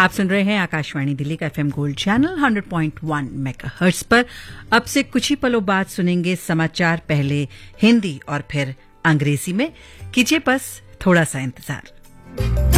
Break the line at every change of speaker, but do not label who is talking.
आप सुन रहे हैं आकाशवाणी दिल्ली का एफएम गोल्ड चैनल 100.1 मेगाहर्ट्ज पर। अब से कुछ ही पलों बाद सुनेंगे समाचार, पहले हिंदी और फिर अंग्रेजी में। कीजिए बस थोड़ा सा इंतजार।